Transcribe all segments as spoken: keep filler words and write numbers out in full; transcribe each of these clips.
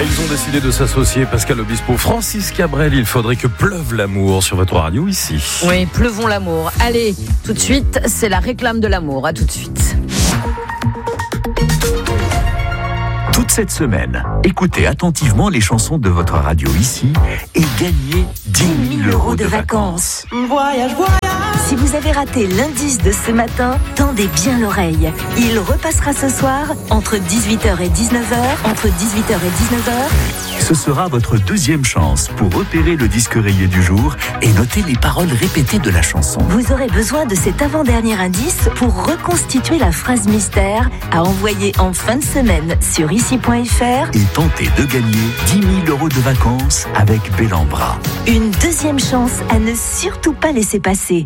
Et ils ont décidé de s'associer, Pascal Obispo, Francis Cabrel. Il faudrait que pleuve l'amour sur votre radio ici. Oui, pleuvons l'amour. Allez, tout de suite, c'est la réclame de l'amour. À tout de suite. Toute cette semaine, écoutez attentivement les chansons de votre radio ici et gagnez dix mille euros de vacances. Voyage, voyage. Si vous avez raté l'indice de ce matin, tendez bien l'oreille. Il repassera ce soir entre dix-huit heures et dix-neuf heures, entre dix-huit heures et dix-neuf heures. Ce sera votre deuxième chance pour repérer le disque rayé du jour et noter les paroles répétées de la chanson. Vous aurez besoin de cet avant-dernier indice pour reconstituer la phrase mystère à envoyer en fin de semaine sur ici point f r et tenter de gagner dix mille euros de vacances avec Bellambra. Une deuxième chance à ne surtout pas laisser passer.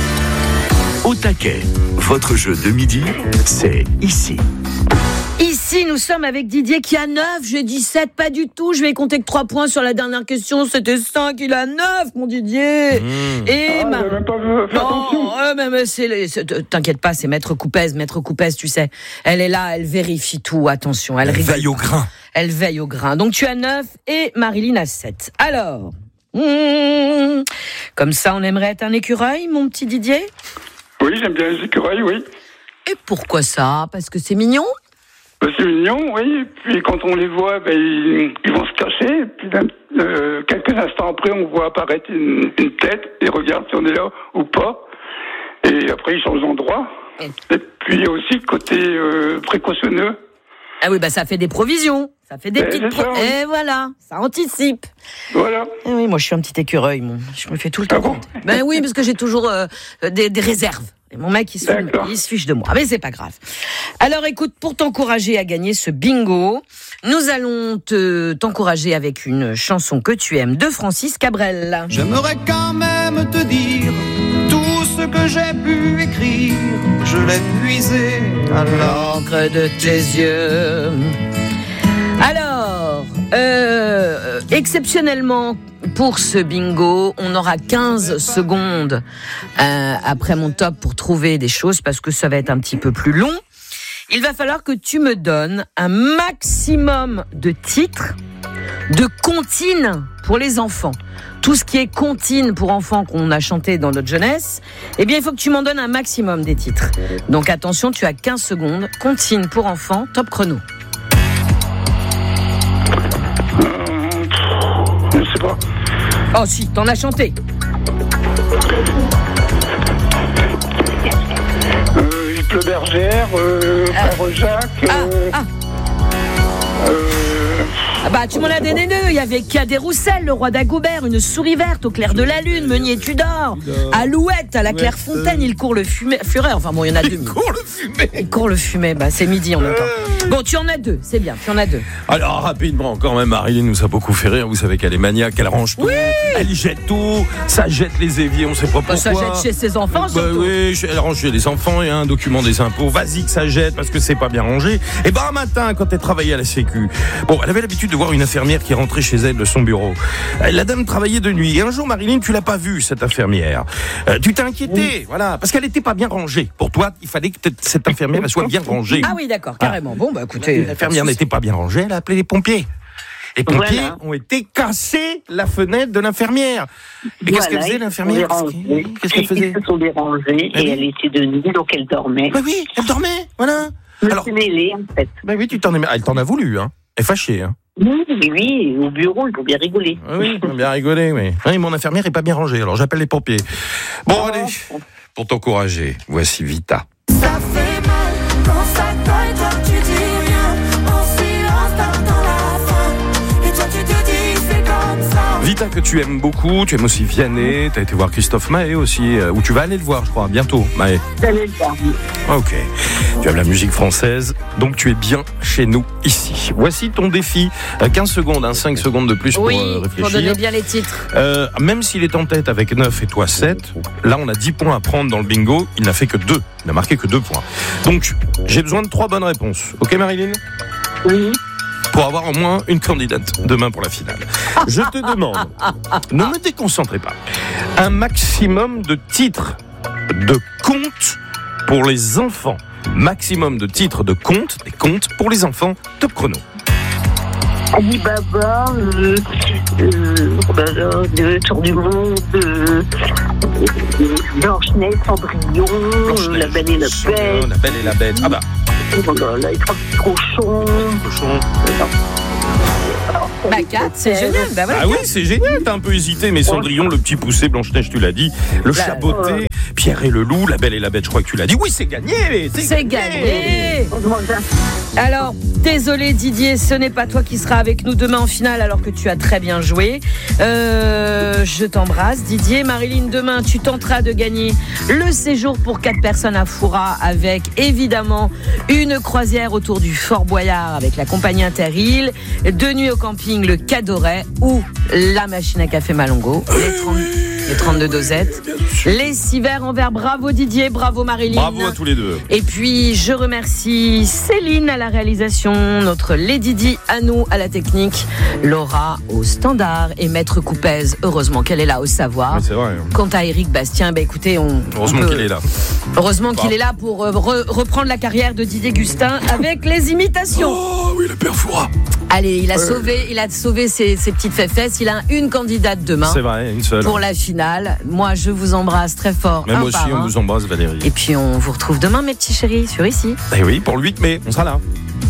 Au taquet, votre jeu de midi, c'est ici. Ici, nous sommes avec Didier qui a neuf, j'ai dit sept, pas du tout. Je vais compter que trois points sur la dernière question. C'était cinq, il a neuf, mon Didier. Mmh. Et ah, ma... même pas fait non, euh, mais, mais c'est, c'est, t'inquiète pas, c'est Maître Coupez, Maître Coupez, tu sais. Elle est là, elle vérifie tout, attention. Elle, elle rigole veille au grain. Elle veille au grain. Donc tu as neuf et Marilyn a sept. Alors, mmh, comme ça, on aimerait être un écureuil, mon petit Didier ? Oui, j'aime bien les écureuils, oui. Et pourquoi ça ? Parce que c'est mignon ? Ben, c'est mignon, oui. Puis quand on les voit, ben, ils, ils vont se cacher. Puis euh, quelques instants après, on voit apparaître une, une tête. Ils regardent si on est là ou pas. Et après, ils changent d'endroit. Et, et puis, il y a aussi le côté euh, précautionneux. Ah oui, bah ça fait des provisions. Ça fait des ben, petites pro... ça, oui. Et voilà, ça anticipe. Voilà. Et oui, moi je suis un petit écureuil, mon. Je me fais tout le temps ah bon compte. Ben oui, parce que j'ai toujours euh, des, des réserves. Et mon mec, il se, fiche, il se fiche de moi. Mais c'est pas grave. Alors écoute, pour t'encourager à gagner ce bingo, nous allons te, t'encourager avec une chanson que tu aimes de Francis Cabrel. J'aimerais quand même te dire tout ce que j'ai pu écrire. Je l'ai puisé à l'encre de tes yeux. Alors, euh, exceptionnellement, pour ce bingo, on aura quinze secondes euh, après mon top pour trouver des choses parce que ça va être un petit peu plus long. Il va falloir que tu me donnes un maximum de titres de comptines pour les enfants. Tout ce qui est comptines pour enfants qu'on a chanté dans notre jeunesse, eh bien, il faut que tu m'en donnes un maximum des titres. Donc attention, tu as quinze secondes. Comptines pour enfants, top chrono. Je sais pas. Oh si, t'en as chanté. Euh, Yves Le Bergère, euh, ah. Frère Jacques. Ah, euh, ah. Euh... Ah bah tu m'en as donné deux. Il y avait Cadet Roussel, le roi d'Agobert, une souris verte au clair de la lune, Meunier Tudor, Alouette à la Clairefontaine, il court le fumet, fureur. Enfin bon, il y en a deux. Il court le fumet. Il court le fumet. Bah c'est midi en même temps. Bon, tu en as deux, c'est bien. Tu en as deux. Alors rapidement, quand même, Marilyn nous a beaucoup fait rire. Vous savez qu'elle est maniaque, elle range tout, oui. Elle jette tout, ça jette les éviers, on sait pas pourquoi. Bah, ça jette chez ses enfants. Bah, oui, elle range chez les enfants. Il y a un document des impôts. Vas-y que ça jette parce que c'est pas bien rangé. Et bah un matin, quand elle travaillait à la Sécu, bon, elle avait l'habitude de voir une infirmière qui rentrait chez elle de son bureau. La dame travaillait de nuit. Et un jour, Marilyn, tu l'as pas vue, cette infirmière. Euh, tu t'es inquiété, oui. Voilà, parce qu'elle était pas bien rangée. Pour toi, il fallait que cette infirmière elle soit bien rangée. Ah oui, d'accord, carrément. Ah. Bon, bah écoutez, l'infirmière n'était pas bien rangée. Elle a appelé les pompiers. Les pompiers voilà. ont été cassés la fenêtre de l'infirmière. Mais voilà, qu'est-ce qu'elle faisait, l'infirmière? Qu'est-ce qu'elle faisait? Ils se sont dérangés et elle était de nuit, donc elle dormait. Bah oui, elle dormait, voilà. Je me suis mêlée, en fait. Bah oui, tu t'en es... Elle t'en a voulu, hein. Elle est fâchée, hein. Oui, oui, au bureau, il faut bien rigoler. Oui, il faut bien rigoler, oui. Oui, mon infirmière est pas bien rangée, alors j'appelle les pompiers. Bon, oh. allez, pour t'encourager, voici Vita. Ça fait mal quand ça colle, toi tu dis rien. En silence, t'attends la fin. Et toi tu te dis c'est comme ça. Vita que tu aimes beaucoup, tu aimes aussi Vianney, t'as été voir Christophe Maé aussi, euh, où tu vas aller le voir je crois, bientôt, Maé. J'allais le voir. Ok, tu aimes la musique française, donc tu es bien chez nous ici. Voici ton défi, euh, quinze secondes, hein, cinq secondes de plus oui, pour euh, réfléchir. pour donner bien les titres. Euh, même s'il est en tête avec neuf et toi sept, là on a dix points à prendre dans le bingo, il n'a fait que deux, il n'a marqué que deux points. Donc j'ai besoin de trois bonnes réponses, ok Marilyn ? Oui. Pour avoir au moins une candidate demain pour la finale. Je te demande, ne me déconcentrez pas, un maximum de titres de contes pour les enfants. Maximum de titres de contes, des contes pour les enfants, top chrono. Alibaba, euh, euh, euh, le Tour du Monde, euh, Blanche-Neige, Cendrillon, Blanche-Neige, La Belle et la Bête. La Belle et la Bête. Ah bah. Oh là là, les trois petits cochons. Cochon. Bah quatre, c'est génial. Bah voilà. Ah oui, c'est génial. T'as un peu hésité, mais Cendrillon, le petit poussé, Blanche-Neige, tu l'as dit. Le Bah, chat botté, Pierre et le loup, La Belle et la Bête, je crois que tu l'as dit. Oui, c'est gagné. C'est, C'est gagné. Alors, désolé Didier, ce n'est pas toi qui seras avec nous demain en finale alors que tu as très bien joué. Euh, je t'embrasse Didier. Marilyn, demain tu tenteras de gagner le séjour pour quatre personnes à Foura avec évidemment une croisière autour du Fort Boyard avec la compagnie Interil, deux nuits au camping le Cadoret ou la machine à café Malongo, les, trente, les trente-deux dosettes, les six verres en verre. Bravo Didier, bravo Marilyn. Bravo à tous les deux. Et puis, je remercie Céline à la réalisation, notre Lady Di à nous à la technique, Laura au standard et Maître Coupez, heureusement qu'elle est là au savoir. Oui, c'est vrai. Quant à Eric Bastien, bah écoutez, on. Heureusement on peut, qu'il est là. Heureusement qu'il Bah. est là pour euh, re- reprendre la carrière de Didier Gustin avec les imitations. Oh oui, le père Foura. Allez, il a Euh. sauvé, il a sauvé ses, ses petites fesses. Il a une candidate demain C'est vrai, une seule. pour la finale. Moi, je vous embrasse très fort. Même un aussi, par on un. vous embrasse, Valérie. Et puis, on vous retrouve demain, mes petits chéris, sur ici. Eh oui, pour le huit mai, on sera là.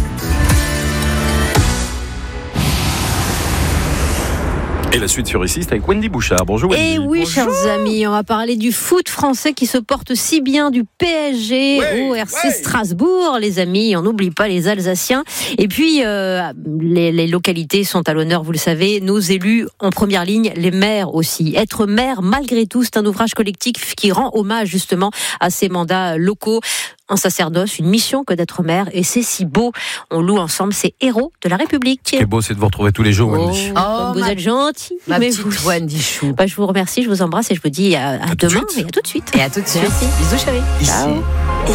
Et la suite sur ici, c'est avec Wendy Bouchard. Bonjour Wendy. Et oui, chers amis, on va parler du foot français qui se porte si bien, du P S G Ouais, au R C ouais. Strasbourg, les amis. On n'oublie pas les Alsaciens. Et puis, euh, les, les localités sont à l'honneur, vous le savez. Nos élus en première ligne, les maires aussi. Être maire, malgré tout, c'est un ouvrage collectif qui rend hommage justement à ces mandats locaux. Un sacerdoce, une mission que d'être maire. Et c'est si beau. On loue ensemble ces héros de la République. Ce qui est beau, c'est de vous retrouver tous les jours, Oh, Wendy. Oh, comme vous ma- êtes gentil. Ma mais petite vous- Wendy Chou. Bah, je vous remercie, je vous embrasse et je vous dis à, à À tout de demain suite. et à tout de suite. Et à tout de suite. Merci. Bisous, chérie. Ciao.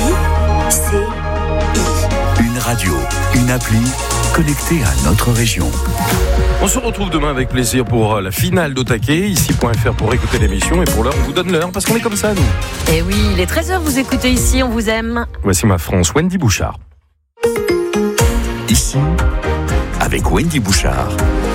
Une radio, une appli connectée à notre région. On se retrouve demain avec plaisir pour euh, la finale d'Otaké, ici point F R pour écouter l'émission. Et pour l'heure, on vous donne l'heure parce qu'on est comme ça, nous. Et oui, il est treize heures, vous écoutez ici, on vous aime. Voici ma France, Wendy Bouchard. Ici, avec Wendy Bouchard.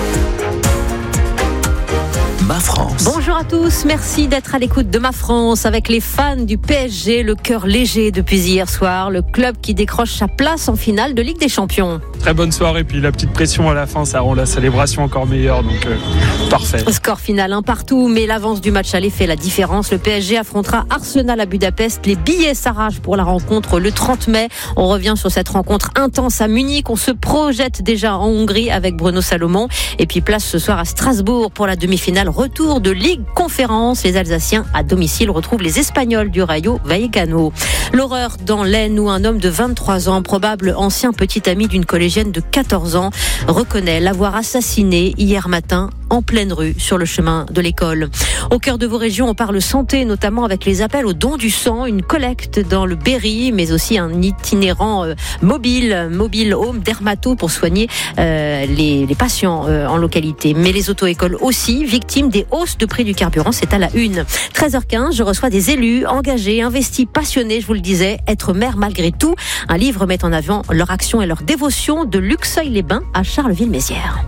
Ma France. Bonjour à tous, merci d'être à l'écoute de Ma France avec les fans du P S G, le cœur léger depuis hier soir, le club qui décroche sa place en finale de Ligue des Champions. Très bonne soirée, puis la petite pression à la fin, ça rend la célébration encore meilleure, donc euh, parfait. Score final un partout, mais l'avance du match aller fait la différence. Le P S G affrontera Arsenal à Budapest. Les billets s'arrachent pour la rencontre le trente mai. On revient sur cette rencontre intense à Munich. On se projette déjà en Hongrie avec Bruno Salomon. Et puis place ce soir à Strasbourg pour la demi-finale. Retour de Ligue Conférence. Les Alsaciens à domicile retrouvent les Espagnols du Rayo Vallecano. L'horreur dans l'Aisne où un homme de vingt-trois ans, probable ancien petit ami d'une collégienne de quatorze ans, reconnaît l'avoir assassiné hier matin en pleine rue sur le chemin de l'école. Au cœur de vos régions, on parle santé, notamment avec les appels au don du sang, une collecte dans le Berry, mais aussi un itinérant euh, mobile, mobile home dermato pour soigner euh, les, les patients euh, en localité. Mais les auto-écoles aussi, victimes des hausses de prix du carburant, c'est à la une. treize heures quinze, je reçois des élus engagés, investis, passionnés, je vous le disais, être maire malgré tout. Un livre met en avant leur action et leur dévotion de Luxeuil-les-Bains à Charleville-Mézières.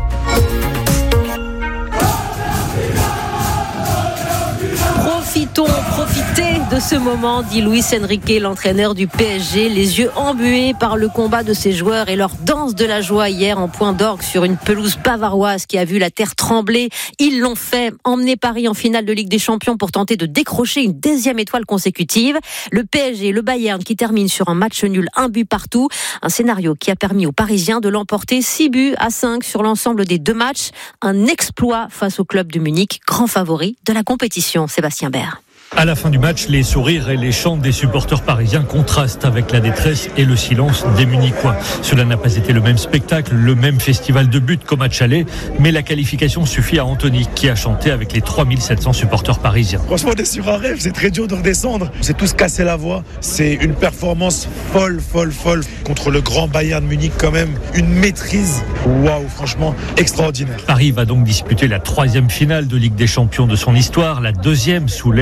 Profitons, profitez de ce moment, dit Luis Enrique, l'entraîneur du P S G, les yeux embués par le combat de ses joueurs et leur danse de la joie hier en point d'orgue sur une pelouse bavaroise qui a vu la terre trembler. Ils l'ont fait, emmener Paris en finale de Ligue des Champions pour tenter de décrocher une deuxième étoile consécutive. Le P S G, le Bayern qui termine sur un match nul, un but partout. Un scénario qui a permis aux Parisiens de l'emporter six buts à cinq sur l'ensemble des deux matchs. Un exploit face au club de Munich, grand favori de la compétition. Sébastien Baird. À la fin du match, les sourires et les chants des supporters parisiens contrastent avec la détresse et le silence des Munichois. Cela n'a pas été le même spectacle, le même festival de buts qu'au match aller, mais la qualification suffit à Anthony qui a chanté avec les trois mille sept cents supporters parisiens. Franchement, on est sur un rêve, c'est très dur de redescendre. On s'est tous cassé la voix. C'est une performance folle, folle, folle contre le grand Bayern de Munich quand même. Une maîtrise, waouh, franchement, extraordinaire. Paris va donc disputer la troisième finale de Ligue des Champions de son histoire, la deuxième sous l'ère de l'entraîneur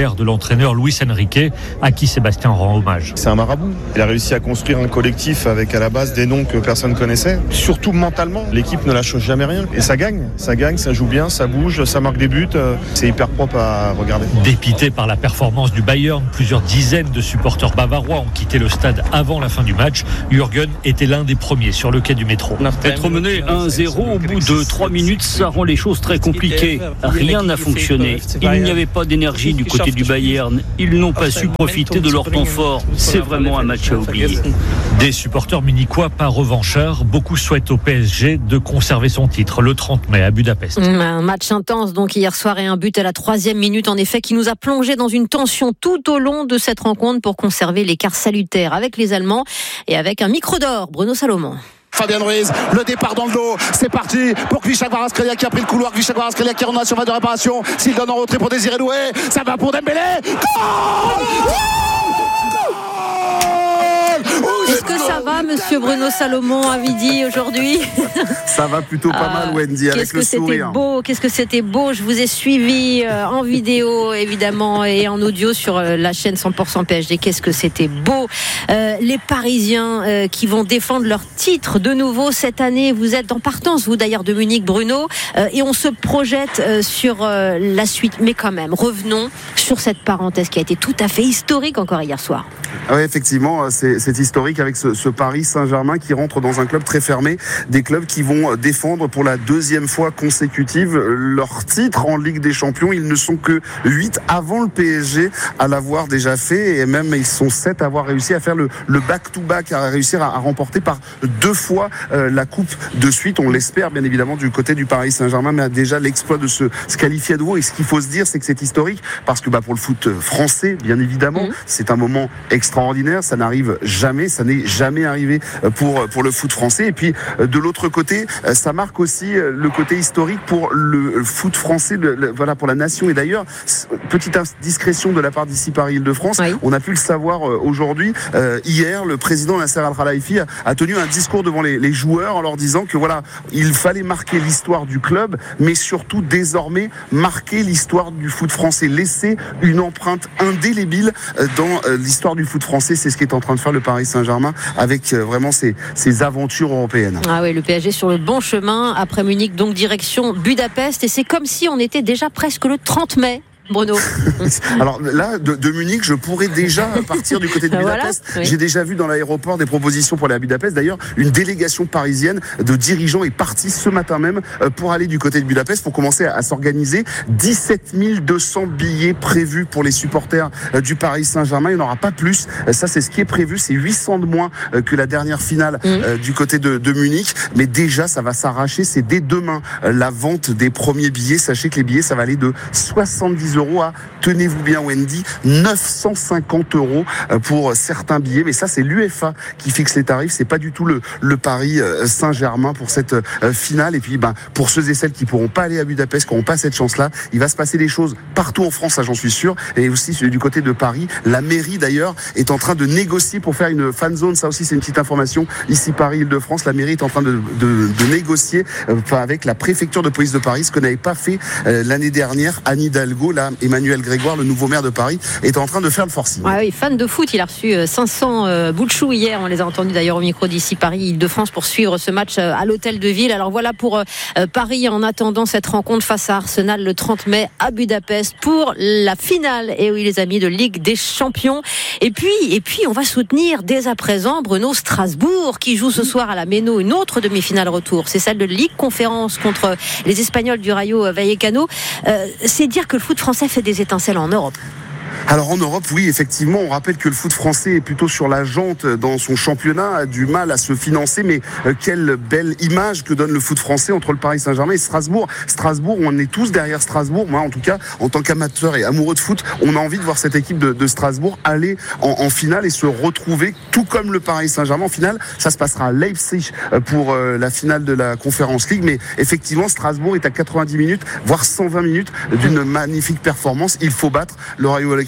l'entraîneur Luis Enrique, à qui Sébastien rend hommage. C'est un marabout. Il a réussi à construire un collectif avec à la base des noms que personne connaissait. Surtout mentalement, l'équipe ne lâche jamais rien. Et ça gagne, ça gagne, ça joue bien, ça bouge, ça marque des buts. C'est hyper propre à regarder. Dépité par la performance du Bayern, plusieurs dizaines de supporters bavarois ont quitté le stade avant la fin du match. Jürgen était l'un des premiers sur le quai du métro. Être mené un zéro au bout de trois minutes, ça rend les choses très compliquées. Rien n'a fonctionné. Il n'y avait pas d'énergie du côté du Bayern. Ils n'ont pas su profiter de leur temps fort. C'est vraiment un match à oublier. Des supporters munichois pas revanchards. Beaucoup souhaitent au P S G de conserver son titre le trente mai à Budapest. Un match intense donc hier soir et un but à la troisième minute en effet qui nous a plongé dans une tension tout au long de cette rencontre pour conserver l'écart salutaire avec les Allemands et avec un micro d'or. Bruno Salomon. Fabien Ruiz, le départ dans le dos, c'est parti pour Kvicha Kvaratskhelia qui a pris le couloir, Kvicha Kvaratskhelia qui est en surface de réparation, s'il donne en retrait pour Désiré Doué, ça va pour Dembélé. Goal! Est-ce que ça va, monsieur Bruno Salomon, à midi aujourd'hui? Ça va plutôt pas ah, mal, Wendy, avec qu'est-ce le que sourire. C'était beau, qu'est-ce que c'était beau. Je vous ai suivi euh, en vidéo, évidemment, et en audio sur euh, la chaîne cent pour cent P S G. Qu'est-ce que c'était beau. Euh, les Parisiens euh, qui vont défendre leur titre de nouveau cette année. Vous êtes en partance, vous d'ailleurs, de Munich, Bruno, euh, et on se projette euh, sur euh, la suite. Mais quand même, revenons sur cette parenthèse qui a été tout à fait historique encore hier soir. Ah oui, effectivement, c'est, c'est historique avec ce, ce Paris Saint-Germain qui rentre dans un club très fermé, des clubs qui vont défendre pour la deuxième fois consécutive leur titre en Ligue des Champions. Ils ne sont que huit avant le P S G à l'avoir déjà fait, et même ils sont sept à avoir réussi à faire le, le back-to-back, à réussir à, à remporter par deux fois euh, la coupe de suite. On l'espère bien évidemment du côté du Paris Saint-Germain, mais déjà l'exploit de se, se qualifier à nouveau. Et ce qu'il faut se dire, c'est que c'est historique parce que bah, pour le foot français, bien évidemment, mmh. c'est un moment extraordinaire. Ça n'arrive jamais, ça n'est jamais arrivé pour pour le foot français. Et puis de l'autre côté, ça marque aussi le côté historique pour le foot français, le, le, voilà, pour la nation. Et d'ailleurs, petite indiscrétion de la part d'ici Paris Île-de-France, oui. on a pu le savoir aujourd'hui. Euh, hier, le président Nasser Al-Khelaifi a, a tenu un discours devant les, les joueurs en leur disant que voilà, il fallait marquer l'histoire du club, mais surtout désormais marquer l'histoire du foot français, laisser une empreinte indélébile dans l'histoire du foot français. C'est ce qu'est en train de faire le Paris Saint-Germain avec vraiment ses, ses aventures européennes. Ah oui, le P S G sur le bon chemin après Munich, donc direction Budapest, et c'est comme si on était déjà presque le trente mai. Bruno. Alors là, de, de Munich, je pourrais déjà partir du côté de Budapest. Voilà, oui. J'ai déjà vu dans l'aéroport des propositions pour aller à Budapest. D'ailleurs, une délégation parisienne de dirigeants est partie ce matin même pour aller du côté de Budapest pour commencer à, à s'organiser. dix-sept mille deux cents billets prévus pour les supporters du Paris Saint-Germain. Il n'y en aura pas plus. Ça, c'est ce qui est prévu. C'est huit cents de moins que la dernière finale mmh. du côté de, de Munich. Mais déjà, ça va s'arracher. C'est dès demain la vente des premiers billets. Sachez que les billets, ça va aller de soixante-dix euros à, tenez-vous bien Wendy, neuf cent cinquante euros pour certains billets. Mais ça, c'est l'U E F A qui fixe les tarifs. C'est pas du tout le, le Paris Saint-Germain pour cette finale. Et puis, ben, pour ceux et celles qui pourront pas aller à Budapest, qui n'auront pas cette chance-là, il va se passer des choses partout en France, ça j'en suis sûr. Et aussi du côté de Paris, la mairie d'ailleurs est en train de négocier pour faire une fan zone. Ça aussi, c'est une petite information. Ici, Paris, Île-de-France, la mairie est en train de, de, de négocier euh, avec la préfecture de police de Paris, ce que n'avait pas fait euh, l'année dernière Anne Hidalgo. Là, Emmanuel Grégoire, le nouveau maire de Paris, est en train de faire le forcing. Ah oui, fan de foot, il a reçu cinq cents euh, bouts de chou hier. On les a entendus d'ailleurs au micro d'ici Paris, Île-de-France, pour suivre ce match euh, à l'hôtel de ville. Alors voilà pour euh, Paris en attendant cette rencontre face à Arsenal le trente mai à Budapest pour la finale. Et oui, les amis, de Ligue des Champions. Et puis, et puis, on va soutenir dès à présent Bruno Strasbourg qui joue ce soir à la Méno une autre demi-finale retour. C'est celle de Ligue Conférence contre les Espagnols du Rayo Vallecano. Euh, c'est dire que le foot français fait des étincelles en Europe. Alors en Europe, oui, effectivement, on rappelle que le foot français est plutôt sur la jante dans son championnat, a du mal à se financer, mais euh, quelle belle image que donne le foot français entre le Paris Saint-Germain et Strasbourg. Strasbourg, on est tous derrière Strasbourg. Moi, en tout cas, en tant qu'amateur et amoureux de foot, on a envie de voir cette équipe de, de Strasbourg aller en, en finale et se retrouver, tout comme le Paris Saint-Germain. En finale, ça se passera à Leipzig pour euh, la finale de la Conference League, mais effectivement, Strasbourg est à quatre-vingt-dix minutes, voire cent vingt minutes d'une magnifique performance. Il faut battre le Rayo Vallecano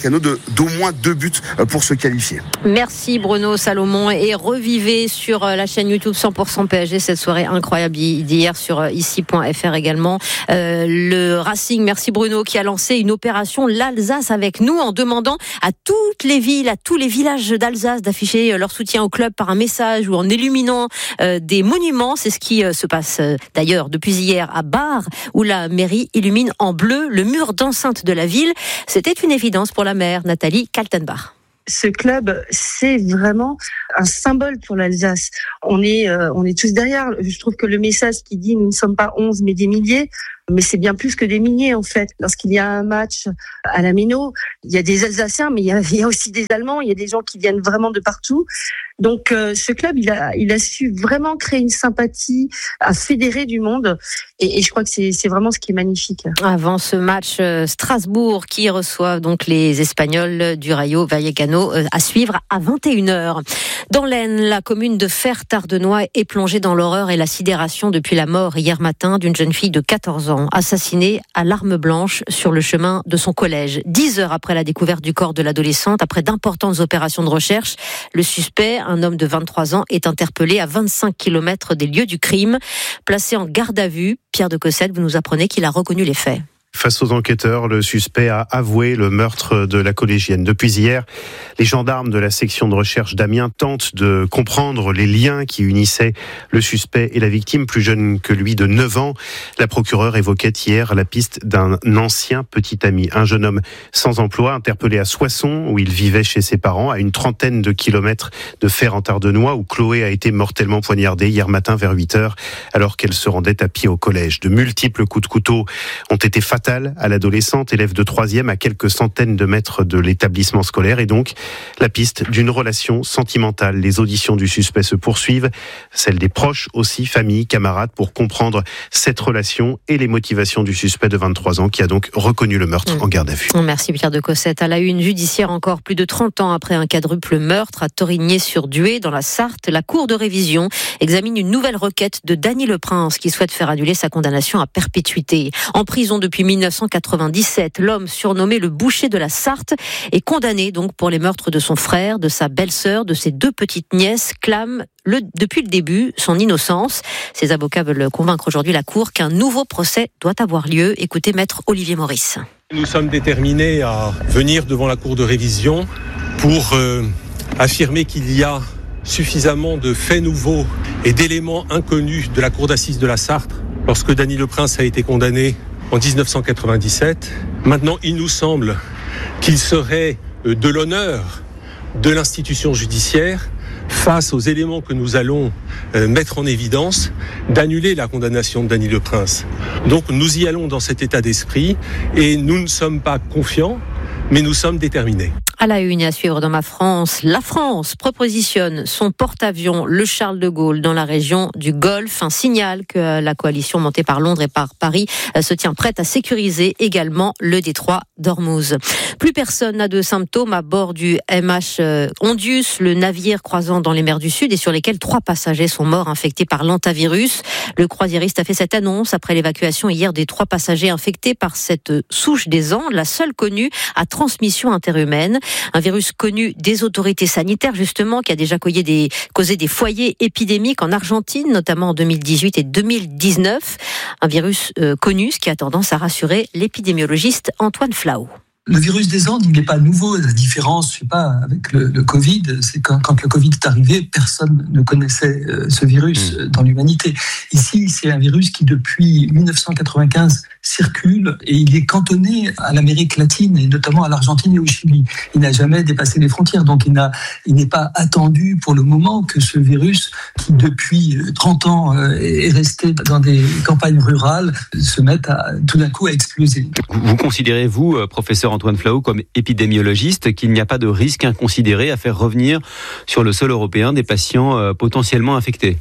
Vallecano de, d'au moins deux buts pour se qualifier. Merci Bruno Salomon et revivez sur la chaîne YouTube cent pour cent P S G cette soirée incroyable d'hier sur ici point f r également. Euh, le Racing, merci Bruno, qui a lancé une opération l'Alsace avec nous en demandant à toutes les villes, à tous les villages d'Alsace d'afficher leur soutien au club par un message ou en illuminant euh, des monuments. C'est ce qui euh, se passe euh, d'ailleurs depuis hier à Bar, où la mairie illumine en bleu le mur d'enceinte de la ville. C'était une évidence pour la maire Nathalie Kaltenbach. Ce club, c'est vraiment un symbole pour l'Alsace. On est, euh, on est tous derrière. Je trouve que le message qui dit nous ne sommes pas onze mais des milliers, mais c'est bien plus que des milliers en fait. Lorsqu'il y a un match à la Méno, il y a des Alsaciens, mais il y a, il y a aussi des Allemands, il y a des gens qui viennent vraiment de partout. Donc euh, ce club, il a, il a su vraiment créer une sympathie, à fédérer du monde, et, et je crois que c'est, c'est vraiment ce qui est magnifique. Avant ce match, euh, Strasbourg qui reçoit donc les Espagnols du Rayo Vallecano euh, à suivre à vingt et une heures. Dans l'Aisne, la commune de Fère-Tardenois est plongée dans l'horreur et la sidération depuis la mort hier matin d'une jeune fille de quatorze ans, assassinée à l'arme blanche sur le chemin de son collège. Dix heures après la découverte du corps de l'adolescente, après d'importantes opérations de recherche, le suspect, un homme de vingt-trois ans, est interpellé à vingt-cinq kilomètres des lieux du crime. Placé en garde à vue, Pierre de Cossette, vous nous apprenez qu'il a reconnu les faits. Face aux enquêteurs, le suspect a avoué le meurtre de la collégienne. Depuis hier, les gendarmes de la section de recherche d'Amiens tentent de comprendre les liens qui unissaient le suspect et la victime, plus jeune que lui de neuf ans. La procureure évoquait hier la piste d'un ancien petit ami, un jeune homme sans emploi, interpellé à Soissons, où il vivait chez ses parents, à une trentaine de kilomètres de Fère-en-Tardenois, où Chloé a été mortellement poignardée hier matin vers huit heures, alors qu'elle se rendait à pied au collège. De multiples coups de couteau ont été fatals à l'adolescente, élève de troisième, à quelques centaines de mètres de l'établissement scolaire, et donc la piste d'une relation sentimentale. Les auditions du suspect se poursuivent, celles des proches aussi, famille, camarades, pour comprendre cette relation et les motivations du suspect de vingt-trois ans qui a donc reconnu le meurtre mmh. en garde à vue. Merci Pierre de Cossette. À la une judiciaire encore, plus de trente ans après un quadruple meurtre à Torigné-sur-Dué dans la Sarthe, la Cour de révision examine une nouvelle requête de Dany Leprince qui souhaite faire annuler sa condamnation à perpétuité. En prison depuis mille neuf cent quatre-vingt-dix-sept, l'homme surnommé le boucher de la Sarthe est condamné donc pour les meurtres de son frère, de sa belle-sœur, de ses deux petites nièces, clame le, depuis le début son innocence. Ses avocats veulent convaincre aujourd'hui la Cour qu'un nouveau procès doit avoir lieu. Écoutez maître Olivier Maurice. Nous sommes déterminés à venir devant la Cour de révision pour euh, affirmer qu'il y a suffisamment de faits nouveaux et d'éléments inconnus de la Cour d'assises de la Sarthe lorsque Dany Leprince a été condamné en dix-neuf cent quatre-vingt-dix-sept. Maintenant, il nous semble qu'il serait de l'honneur de l'institution judiciaire, face aux éléments que nous allons euh, mettre en évidence, d'annuler la condamnation de Dany Leprince. Donc nous y allons dans cet état d'esprit et nous ne sommes pas confiants, mais nous sommes déterminés. À la une, à suivre dans ma France, la France propositionne son porte-avions, le Charles de Gaulle, dans la région du Golfe. Un signal que la coalition montée par Londres et par Paris se tient prête à sécuriser également le détroit d'Ormuz. Plus personne n'a de symptômes à bord du M H Hondius, le navire croisant dans les mers du Sud et sur lesquels trois passagers sont morts infectés par l'hantavirus. Le croisiériste a fait cette annonce après l'évacuation hier des trois passagers infectés par cette souche des Andes, la seule connue à transmission interhumaine. Un virus connu des autorités sanitaires, justement, qui a déjà causé des, causé des foyers épidémiques en Argentine, notamment en deux mille dix-huit et deux mille dix-neuf. Un virus euh, connu, ce qui a tendance à rassurer l'épidémiologiste Antoine Flau. Le virus des Andes, il n'est pas nouveau. La différence, je sais pas, avec le, le Covid, c'est quand, quand le Covid est arrivé, personne ne connaissait euh, ce virus mmh. dans l'humanité. Ici, c'est un virus qui, depuis dix-neuf cent quatre-vingt-quinze, circule et il est cantonné à l'Amérique latine et notamment à l'Argentine et au Chili. Il n'a jamais dépassé les frontières, donc il, n'a, il n'est pas attendu pour le moment que ce virus, qui depuis trente ans euh, est resté dans des campagnes rurales, se mette à, tout d'un coup à exploser. Vous considérez, vous, professeur Antoine Flau, comme épidémiologiste, qu'il n'y a pas de risque inconsidéré à faire revenir sur le sol européen des patients euh, potentiellement infectés?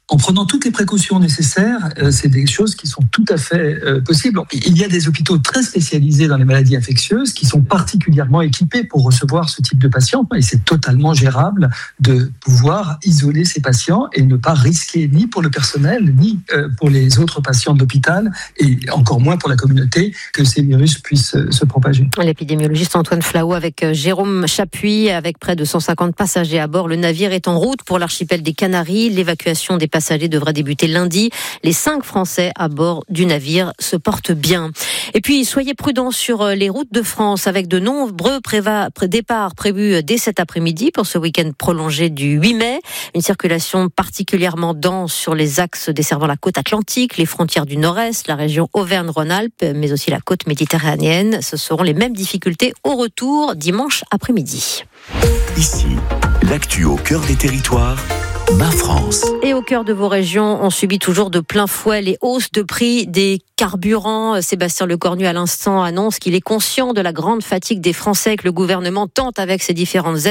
en prenant toutes les précautions nécessaires, euh, c'est des choses qui sont tout à fait euh, possibles. Il y a des hôpitaux très spécialisés dans les maladies infectieuses qui sont particulièrement équipés pour recevoir ce type de patients et c'est totalement gérable de pouvoir isoler ces patients et ne pas risquer ni pour le personnel ni euh, pour les autres patients de l'hôpital et encore moins pour la communauté que ces virus puissent euh, se propager. L'épidémiologiste Antoine Flahault avec Jérôme Chapuis, avec près de cent cinquante passagers à bord. Le navire est en route pour l'archipel des Canaries. L'évacuation des passagers devrait débuter lundi. Les cinq Français à bord du navire se portent bien. Et puis, soyez prudents sur les routes de France avec de nombreux préva- départs prévus dès cet après-midi pour ce week-end prolongé du huit mai. Une circulation particulièrement dense sur les axes desservant la côte atlantique, les frontières du nord-est, la région Auvergne-Rhône-Alpes, mais aussi la côte méditerranéenne. Ce seront les mêmes difficultés au retour dimanche après-midi. Ici, l'actu au cœur des territoires. Ma France. Et au cœur de vos régions, on subit toujours de plein fouet les hausses de prix des carburants. Sébastien Lecornu à l'instant annonce qu'il est conscient de la grande fatigue des Français que le gouvernement tente avec ses différentes aides